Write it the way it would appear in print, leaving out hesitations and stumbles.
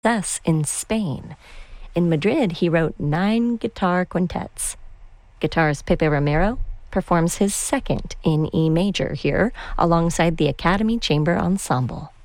success in Spain. In Madrid, he wrote 9 guitar quintets. Guitarist Pepe Romero performs his second in E major here, alongside the Academy Chamber Ensemble.